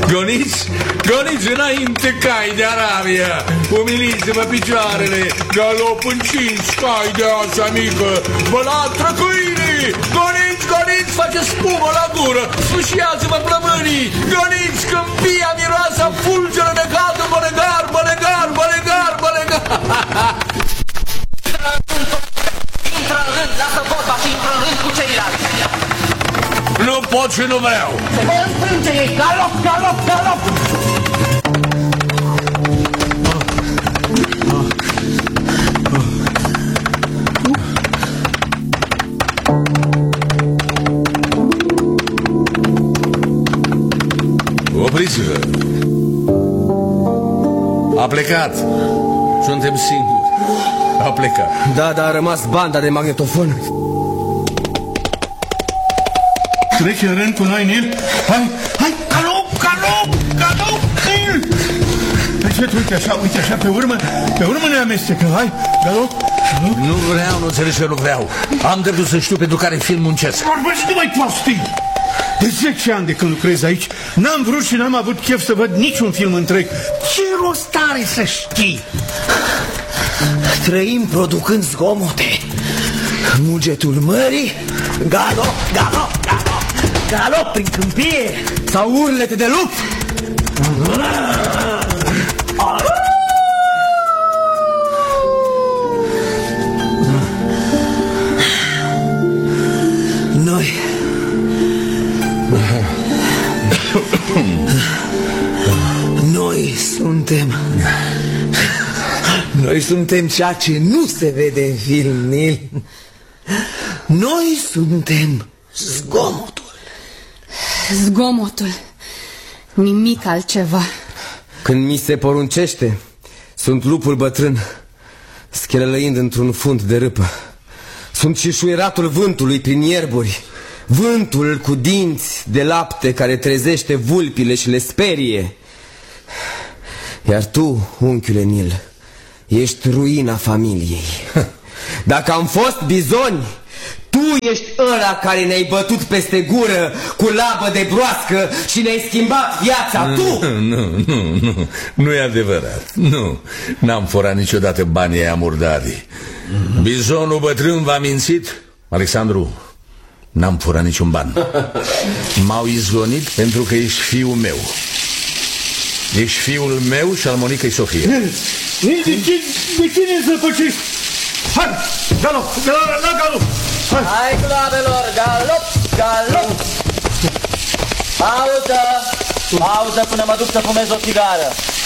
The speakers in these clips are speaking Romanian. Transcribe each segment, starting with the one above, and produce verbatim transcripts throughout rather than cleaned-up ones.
Goniți, goniți înainte, cai de Arabia. Umiliți-vă picioarele. Galop încins, cai de așa mică. Vă latră câinii. Goniți, goniți, faceți spumă la gură. Sfâșiați-vă plămânii. Goniți, câmpia miroasa fulgeră de cadă. Bălegar, bălegar, bălegar, bălegar. Intră în rând, lasă vorba și intră în rând cu ceilalți. Nu pot și nu vreau. Se vor înfrânge ei. Galop, galop, galop. Opriți-vă. A plecat. Suntem singuri. A plecat. Da, dar a rămas banda de magnetofon. Trece în rând cu noi, Nil. Hai, hai, galop, galop, galop, Nil. Încet, uite așa, uite așa, pe urmă, pe urmă ne amestecă. Hai, galop, galop. Nu vreau, nu înțelegi că nu vreau. Am dreptul să știu pentru care film muncesc. Vorbești numai prostii. De zece ani de când lucrez aici, n-am vrut și n-am avut chef să văd niciun film întreg. Ce rost are să știi? Trăim producând zgomote. Mugetul mării, galop, galop, galop, galop prin câmpie sau urlete de lup. Noi Noi suntem Noi suntem ceea ce nu se vede în film, Nil. Noi suntem zgomotul. Zgomotul. Nimic altceva. Când mi se poruncește, sunt lupul bătrân, schelălăind într-un fund de râpă. Sunt și șuieratul vântului prin ierburi, vântul cu dinți de lapte care trezește vulpile și le sperie. Iar tu, unchiule Nil, ești ruina familiei. Dacă am fost bizoni, tu ești ăla care ne-ai bătut peste gură cu labă de broască și ne-ai schimbat viața. Nu, tu! Nu, nu, nu, nu e adevărat. Nu, n-am furat niciodată banii aia murdari. Bizonul bătrân v-a mințit? Alexandru, n-am furat niciun ban. M-au izgonit pentru că ești fiul meu. Ești fiul meu și al Monicăi Sofie. De ce, de ce ne zăpăcești? Hai, galop, la galop. Hai, Hai gloabelor, galop, galop. Pauză, pauză până mă duc să fumez o țigară.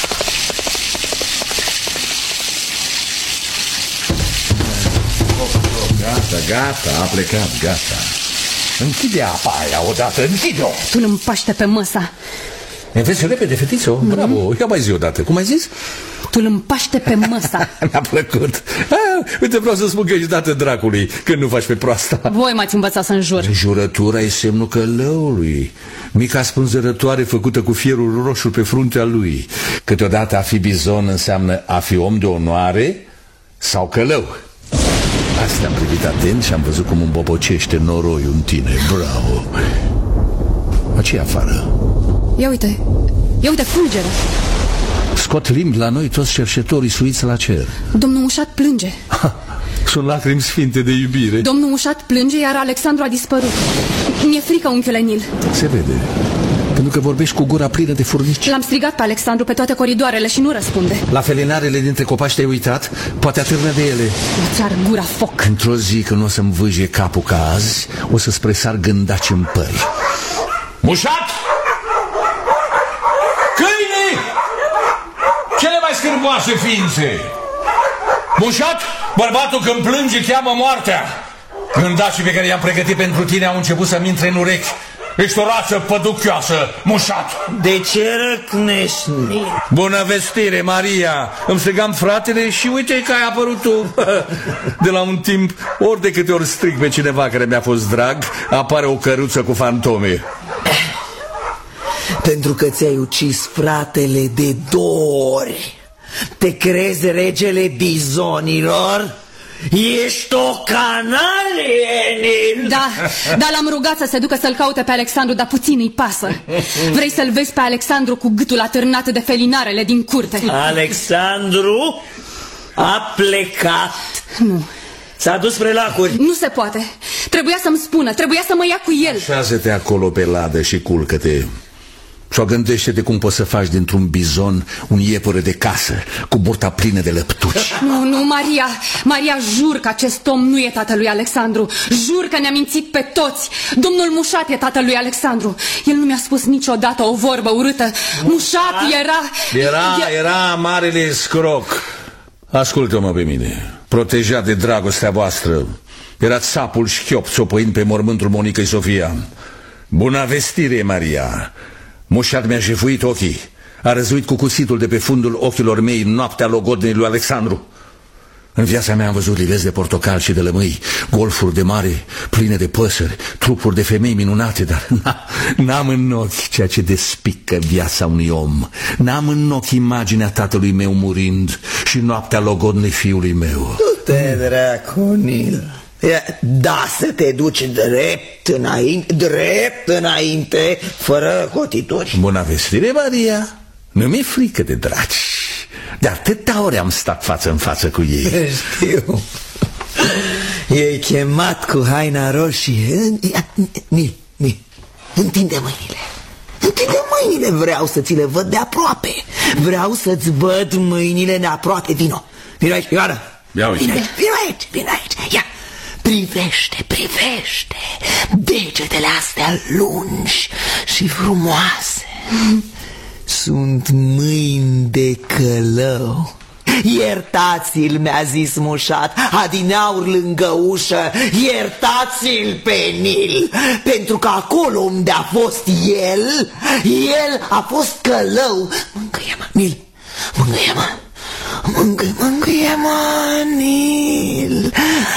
Gata, gata, a plecat, gata. Închide apa aia odată, închide-o. Tu îmi paște pe măsa. E, vezi repede, fetițo, mm-hmm. Bravo, ia mai zi odată, cum ai zis? Tu îmi paște pe măsa. Mi-a plăcut. Ah, uite, vreau să spun că ești dată dracului când nu faci pe proasta. Voi m-ați învățat să înjur. Jurătura e semnul călăului. Mica spânzărătoare făcută cu fierul roșu pe fruntea lui. Câteodată a fi bizon înseamnă a fi om de onoare sau călău. Asta am privit atent și am văzut cum îmbobocește noroiul în tine. Bravo. A ce afară? Ia uite, ia uite fulgere. Scot limbi la noi toți cercetorii suiți la cer. Domnul Ușat plânge. Ha, sunt lacrimi sfinte de iubire. Domnul Ușat plânge, iar Alexandru a dispărut. Mi-e frică, unchiule Nil. Se vede, pentru că vorbești cu gura plină de furnici. L-am strigat pe Alexandru pe toate coridoarele și nu răspunde. La felinarele dintre copaci te-ai uitat? Poate atârnă de ele. Îți ar gura foc. Într-o zi când o să-mi vâjie capul ca azi, o să-ți presar gândaci în pări. Mușat! Câine! Cele mai scârboase ființe! Mușat! Bărbatul când plânge cheamă moartea. Gândacii pe care i-am pregătit pentru tine au început să-mi intre în urechi. Ești o rață păduchioasă, Mușat. De ce răcnești? Bună vestire, Maria. Îmi strigam fratele și uite că ai apărut tu. De la un timp, ori de câte ori strig pe cineva care mi-a fost drag, apare o căruță cu fantome. Pentru că ți-ai ucis fratele de două ori. Te crezi regele bizonilor? Ești o canalie, Nil! Da, dar l-am rugat să se ducă să-l caute pe Alexandru, dar puțin îi pasă. Vrei să-l vezi pe Alexandru cu gâtul atârnat de felinarele din curte? Alexandru a plecat. Nu. S-a dus spre lacuri. Nu se poate. Trebuia să-mi spună, trebuia să mă ia cu el. Așează-te acolo pe ladă și culcă-te. Sau gândește-te cum poți să faci dintr-un bizon un iepure de casă cu burta plină de lăptuci. Nu, nu, Maria, Maria, jur că acest om nu e tatălui Alexandru. Jur că ne-a mințit pe toți. Domnul Mușat e tatălui Alexandru. El nu mi-a spus niciodată o vorbă urâtă. Mușat era... Era, era marele scroc. Ascultă-mă pe mine. Protejat de dragostea voastră, era țapul șchiop țopăind pe mormântul Monicăi Sofia. Bună vestire, Maria. Mușat mi-a jefuit ochii. A răzuit cu cuțitul de pe fundul ochilor mei în noaptea logodnei lui Alexandru. În viața mea am văzut livezi de portocal și de lămâi, golfuri de mare pline de păsări, trupuri de femei minunate, dar n-am în ochi ceea ce despică viața unui om. N-am în ochi imaginea tatălui meu murind și noaptea logodnei fiului meu. Du-te, dracu, Nil. Da, să te duci drept înainte, drept înainte, fără cotituri. Bună vestire, Maria. Nu mi-e frică de draci. De atâtea ori am stat față în față cu ei. Știu. E chemat cu haina roșie. Nil, Nil, întinde mâinile. Întinde mâinile, vreau să ți le văd de aproape. Vreau să-ți văd mâinile de aproape. Vino, vino aici, Ioana. Vino aici, vino aici, vino aici. Ia, privește, privește degetele astea lungi și frumoase. Sunt mâini de călău. Iertați-l, mi-a zis Mușat adineauri lângă ușă. Iertați-l pe Nil, pentru că acolo unde a fost el, el a fost călău. Mângâie-mă, Nil, mângâie-mă, mângâie, mângâie-mă, Nil.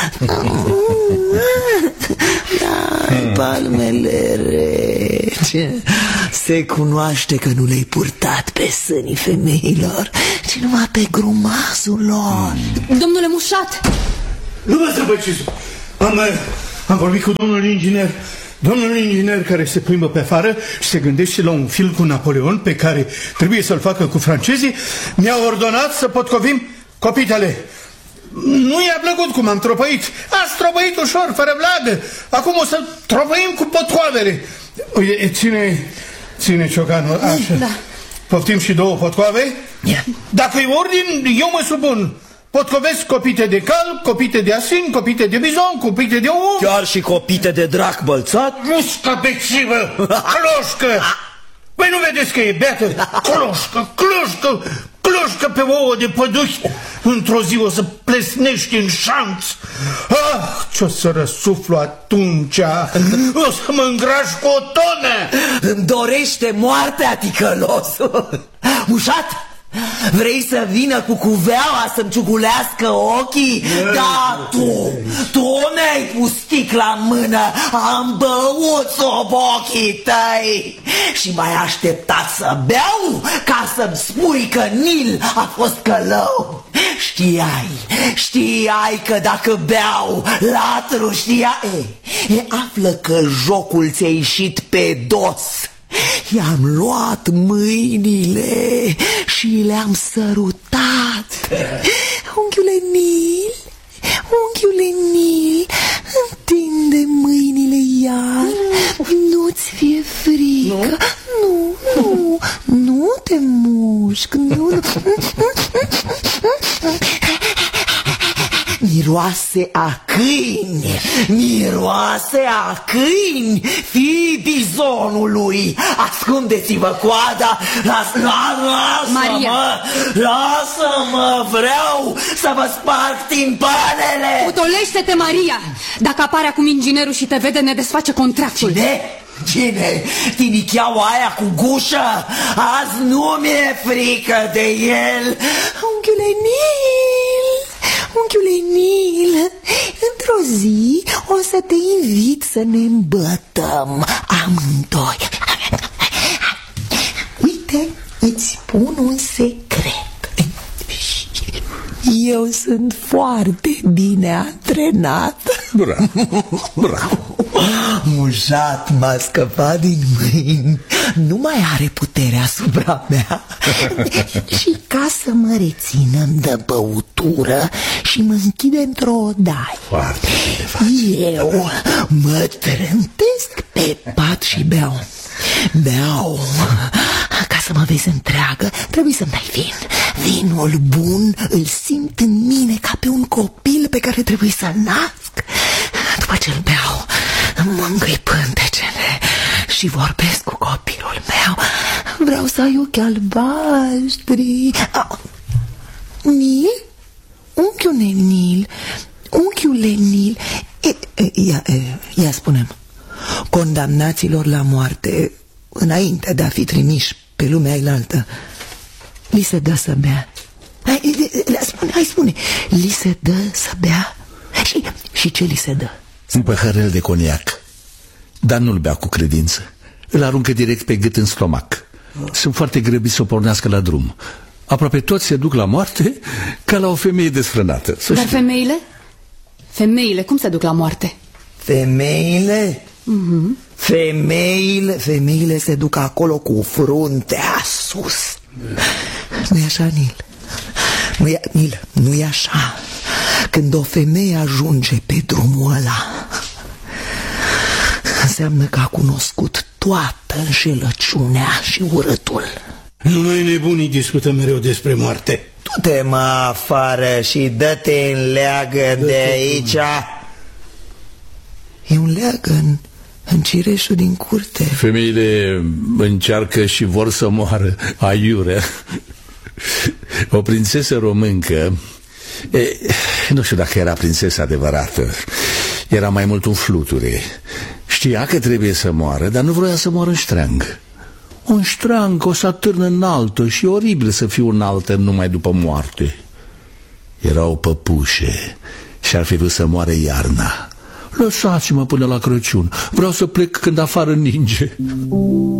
Ai palmele rece. Se cunoaște că nu le-ai purtat pe sânii femeilor, ci numai pe grumazul lor. Domnule Mușat! Nu mă zăbăciți. Am, am vorbit cu domnul inginer. Domnul inginer care se plimbă pe afară și se gândește la un film cu Napoleon pe care trebuie să-l facă cu francezii. Mi-a ordonat să potcovim copitele. Nu i-a plăcut cum am tropăit. Ați tropăit ușor, fără vlagă. Acum o să tropăim cu potcoavele. Uite, ține, ține ciocanul, așa. Da. Poftim și două potcoave? Yeah. Dacă e ordin, eu mă supun. Potcovesc copite de cal, copite de asin, copite de bizon, copite de ou. Chiar și copite de drac bălțat? Muscă pe civă, cloșcă. Păi nu vedeți că e beată? Cloșcă, cloșcă, cloșcă pe ouă de păduchi. Într-o zi o să plesnești în șanț. Ah, ce-o să răsuflu atunci. O să mă îngraș cu o tonă. Îmi dorește moartea, ticălosul. Mușat? Vrei să vină cu cuveaua să-mi ciugulească ochii? Da, tu, tu mi-ai pus sticla în mână. Am băut sub ochii tăi și m-ai așteptat să beau ca să-mi spui că Nil a fost călău. Știai, știai că dacă beau latru, știa. E, e află că jocul ți-a ieșit pe dos. I-am luat mâinile și le-am sărutat. Unchiule Nil, unchiule Nil, întinde mâinile iar. Nu-ți fie frică. Nu, nu, nu te mușc. Nu, nu. Miroase a câini, miroase a câini, fii bizonului. Ascundeți-vă coada. Lasă-mă, lasă-mă, vreau să vă sparg timpanele. Putolește-te, Maria. Dacă apare acum inginerul și te vede, ne desface contractul. Cine? Cine? Tinicheaua aia cu gușă? Azi nu mi-e frică de el. Unchiule Nil, unchiule Nil, într-o zi o să te invit să ne îmbătăm amândoi. Uite, îți spun un secret. Eu sunt foarte bine antrenat. Bravo, bravo. Mușat m-a scăpat din mâini. Nu mai are putere asupra mea. Și ca să mă rețină îmi dă băutură și mă închide într-o odaie. Foarte bine. Eu mă trântesc pe pat și beau. Beau. Ca să mă vezi întreagă, trebuie să-mi dai vin. Vinul bun îl simt în mine ca pe un copil pe care trebuie să-l nasc. După ce îl beau, mângâi pântecele și vorbesc cu copilul meu. Vreau să ai ochi albaștri. Ah, Nil? Unchiule Nil, unchiule Nil, e, e, ia, e, ia spune-mi, condamnaților la moarte, înainte de a fi trimiși pe lumea ailaltă, li se dă să bea? Hai, spune, hai spune, li se dă să bea? Și, și ce li se dă? Un păhărel de coniac, dar nu-l bea cu credință. Îl aruncă direct pe gât în stomac. Sunt foarte grăbiți să o pornească la drum. Aproape toți se duc la moarte ca la o femeie desfrânată. Dar femeile? Femeile cum se duc la moarte? Femeile? Mm-hmm. Femeile, femeile se duc acolo cu fruntea sus. Nu-i așa, Nil? Nu-i, Nil, nu-i așa? Când o femeie ajunge pe drumul ăla, înseamnă că a cunoscut toată înșelăciunea și urâtul. Nu noi nebunii discutăm mereu despre moarte. Du-te, mă, afară și dă-te în leagă de aici. E un leagăn în cireșul din curte. Femeile încearcă și vor să moară aiurea. O prințesă româncă, e, nu știu dacă era prințesă adevărată, era mai mult un fluture. Știa că trebuie să moară, dar nu vroia să moară în ștreang. Un ștreang o să atârnă înaltă și e oribil să fiu înaltă numai după moarte. Era o păpușe și ar fi vrut să moare iarna. Lăsați-mă până la Crăciun, vreau să plec când afară ninge.